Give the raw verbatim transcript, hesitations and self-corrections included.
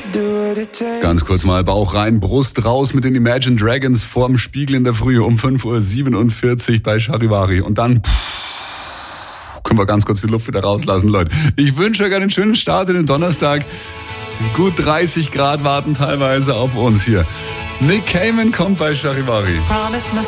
Ganz kurz mal Bauch rein, Brust raus mit den Imagine Dragons vorm Spiegel in der Früh um fünf Uhr siebenundvierzig bei Charivari. Und dann pff, können wir ganz kurz die Luft wieder rauslassen, Leute. Ich wünsche euch einen schönen Start in den Donnerstag. Gut dreißig Grad warten teilweise auf uns hier. Nick Cayman kommt bei Charivari.